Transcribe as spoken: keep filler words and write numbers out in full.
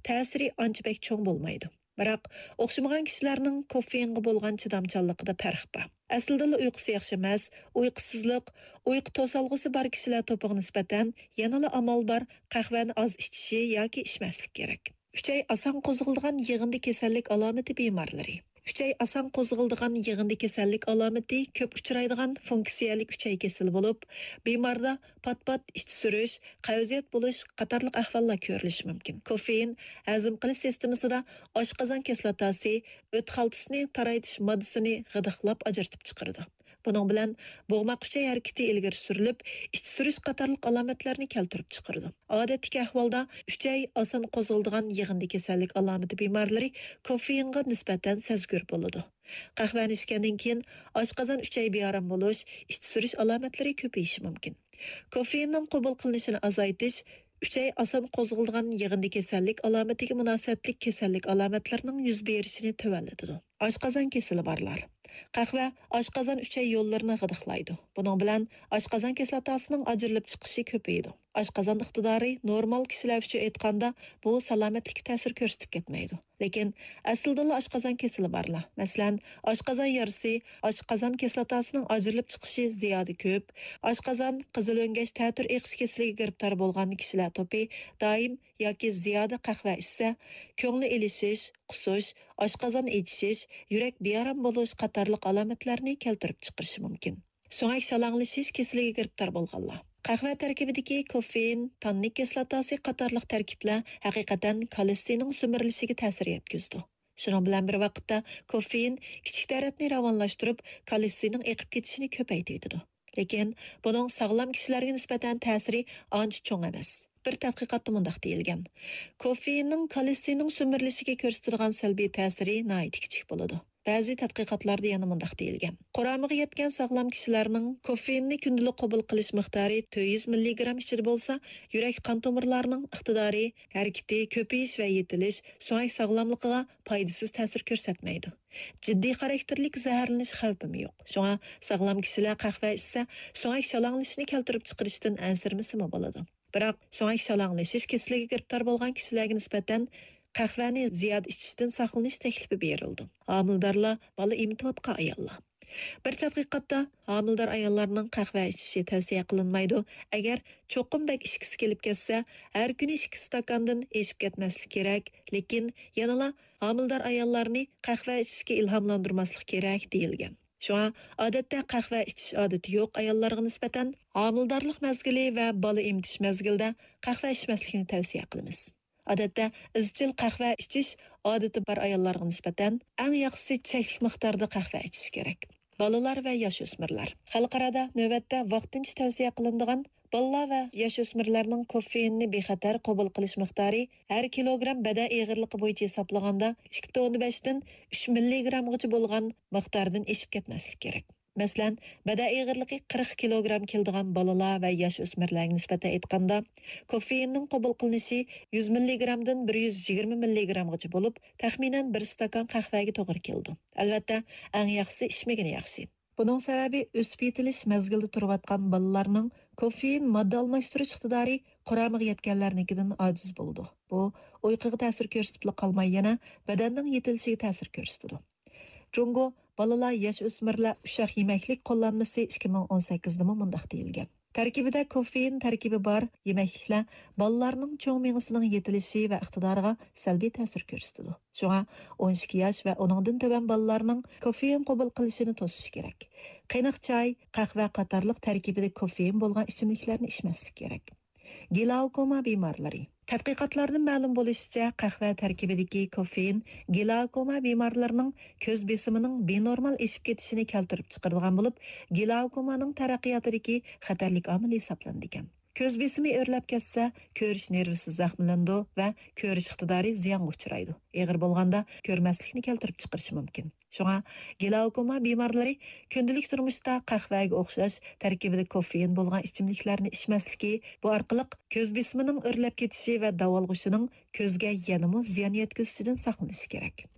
ta'siri ancha bek cho'ng bo'lmaydi. Biroq o'xshamagan kishilarning koffeinga bo'lgan chidamchanligida farq bor. Aslida uyqusi yaxshi emas, uyqusizlik, uyqu to'salg'usi bor kishilar to'piga nisbatan yanada amal bor qahvani oz ichishi yoki ichmaslik kerak. Uchay oson qo'zg'aladigan yig'indi kasallik alomati bemorlari. Uchay oson qo'zg'aladigan yig'indi kasallik alomati ko'p uchraydigan funksiyalik uchay kasali bo'lib, bemorda pat-pat ich surish, qavziyat bo'lish qatorliq ahvollar ko'rilishi mumkin. Koffein hazm qilish sistemasida oshqozon kislotasi, o't xaltasini taraytish moddasini g'idiqlab ajratib chiqaradi. Buning bilan bo'g'moq uchay harakati ilgari surilib, ich surish qatorliq alomatlarni keltirib chiqaradi. Odatdagi ahvolda uchay oson qo'zg'aladigan yig'indi kasallik alomati bemorlari koffeinga nisbatan sezgur bo'ladi. Qahvani ichgandan keyin oshqozon uchay bearam bo'lish, ich surish alomatlari ko'payishi mumkin. Koffeinning qabul qilinishini azaytish uchay oson qo'zg'aladigan yig'indi kasallik alomatiga munosabatli kasallik alomatlarining yuz berishini tuvallatadi. Oshqozon kasali borlar. Qahva oshqozon uchay yo'llarini g'idiqlaydi. Buning bilan oshqozon kislotasining ajrilib chiqishi ko'payadi. Oshqozon iqtidori normal kishilar uchun aytganda bu salomatlikka ta'sir ko'rsatib ketmaydi. Lekin aslida oshqozon kasali borlar. Masalan, oshqozon yarisi, oshqozon kislotasining ajrilib chiqishi ziyoda ko'p, oshqozon qizil o'ngash ta'tir eqish kasaliga giribtor bo'lgan kishilar to'pi doim yoki ziyoda qahva ichsa, ko'ngli ilishish, qusish, oshqozon ichishish, yurak bearam bo'lish qatorliq alomatlarni keltirib chiqarishi mumkin. So'ngak shalanglashish kasaliga giribtor bo'lganlar. Qahva tarkibidagi koffein, tannik kislotasi qatorliq tarkiblar haqiqatan kolesterinning sumirilishiga ta'sir yetkazdi. Shuning bilan bir vaqtda koffein kichik taratni ravonlashtirib, kolesterinning eqib ketishini ko'paytiradi. Lekin buning sog'lom kishilarga nisbatan ta'siri ancha cho'ng emas. Bir tadqiqotda mundaq deyilgan. Koffeinning kolesterinning sumirilishiga ko'rsatilgan salbiy ta'siri nihoyat kichik bo'ladi. Ba'zi tadqiqotlarda yana mundaq deyilgan. Quramiga yetgan sog'lom kishilarning koffeinni kundalik qabul qilish miqdori to'rt yuz milligram ichida bo'lsa, yurak qon tomirlarining iqtidori, harakati, ko'payish va yetilish so'ngak sog'lomligiga foydasiz ta'sir ko'rsatmaydi. Jiddiy xarakterlik zaharlanish xavfi yo'q. Shunga sog'lom kishilar qahva ichsa, so'ngak shalanglashni keltirib chiqarishdan ansirmasimi bo'ladi. Biroq so'ngak shalanglashish kasaliga giribtor bo'lgan kishilarga nisbatan qahvani ziyoda ichishdan saqlanish taklifi berildi. Homildorlar, bola emtiyotgan ayollar. Bir tadqiqotda homildor ayollarning qahva ichishi tavsiya qilinmaydi. Agar cho'qim bak ichkisi kelib ketsa, har kuni ikki stakandan ichib ketmaslik kerak, lekin yanala homildor ayollarni qahva ichishga ilhomlantirmaslik kerak deyilgan. Shunga odatda qahva ichish odati yo'q ayollarga nisbatan homildorlik mazgili va bola emtish mazgilida qahva ichmaslikni tavsiya qilamiz. Odatda izchil qahva ichish odati bor ayollarga nisbatan eng yaxshisi cheklik miqdorda qahva ichish kerak. Bolalar va yosh o'smirlar. Xalqarada navbatda vaqtincha tavsiya qilinadigan bolalar va yosh o'smirlarning koffeinni bexatar qabul qilish miqdori har kilogramm badan eg'irligi bo'yicha hisoblaganda ikki butun besh dan uch milligrammgacha bo'lgan miqdordan eshib ketmaslik kerak. Masalan, badan eg'irligi qirq kilogramm keladigan bolalar va yosh o'smirlarga nisbatan aytganda, koffeinning qabul qilinishi yuz milligrammdan bir yuz yigirma milligrammgacha bo'lib, taxminan bir stakan qahvaga to'g'ri keldi. Albatta, eng yaxshisi ichmagani yaxshi. Buning sababi o'sib yetilish mazgilida turayotgan bolalarning koffein modda almashtirish iqtidori quramiga yetganlarnikidan ojiz bo'ldi. Bu uyquga ta'sir ko'rsatib qolmay yana badanning yetilishiga ta'sir ko'rsatadi. Jungo balalar, yosh o'smirlar ushaq yemaklik qo'llanmasi ikki ming o'n sakkizda mundaq deyilgan. Tarkibida koffein tarkibi bor yemakliklar bolalarning cho'ng miyasining yetilishi va iqtidoriga salbiy ta'sir ko'rsatadi. Shunga o'n ikki yosh va uningdan tuban bolalarning koffein qabul qilishini to'sish kerak. Qaynoq choy, qahva qatorliq tarkibida koffein bo'lgan ichimliklarni ichmaslik kerak. Glaukoma bemorlari. Tadqiqotlardan ma'lum bo'lishicha, qahva tarkibidagi koffein glaukoma bemorlarining ko'z besimining benormal eshib ketishini keltirib chiqaradigan bo'lib, glaukomaning taraqqiyotidagi xatarlik omili hisoblanadigan. Ko'z besimi o'rlab ketsa, ko'rish nervisi zaxmlandi va ko'rish iqtidori ziyonga uchraydi. Eg'ir bo'lganda ko'rmaslikni keltirib chiqarishi mumkin. Shunga glaukoma bemorlari kundalik turmushda qahvaga o'xshash tarkibida koffein bo'lgan ichimliklarni ichmasligi, bu orqali ko'z besimining o'rlab ketishi va davolg'ishining ko'zga yanada ziyon yetkazishidan saqlanish kerak.